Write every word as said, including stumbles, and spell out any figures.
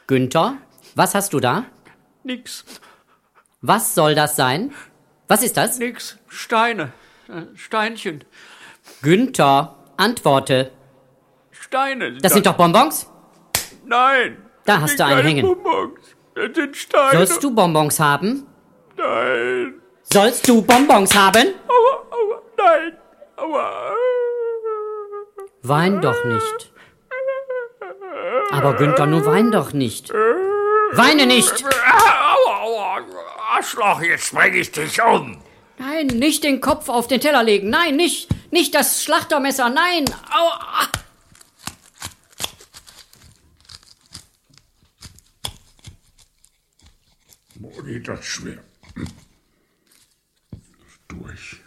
Günther, was hast du da? Nix. Was soll das sein? Was ist das? Nix. Steine. Steinchen. Günther, antworte. Steine. Das sind doch Bonbons? Nein. Da hast du einen hängen. Bonbons. Das sind Steine. Sollst du Bonbons haben? Nein. Sollst du Bonbons haben? Aua, aua, nein. Aua. Wein doch nicht. Aber Günther, nun wein doch nicht. Weine nicht! Aua, aua, Arschloch, jetzt bring ich dich um. Nein, nicht den Kopf auf den Teller legen. Nein, nicht. Nicht das Schlachtermesser. Nein. Aua. Boah, geht das schwer. Durch.